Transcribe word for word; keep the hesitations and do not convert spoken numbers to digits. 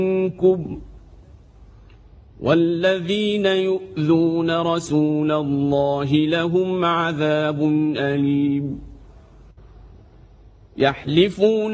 منكم والذين يؤذون رسول الله لهم عذاب أليم. يحلفون